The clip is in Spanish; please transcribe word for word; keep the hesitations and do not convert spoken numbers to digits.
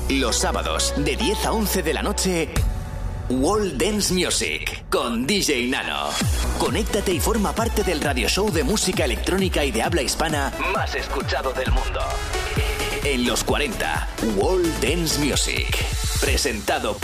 Los sábados, de diez a once de la noche, World Dance Music, con D J Nano. Conéctate y forma parte del radio show de música electrónica y de habla hispana más escuchado del mundo. En los cuarenta, World Dance Music. Presentado por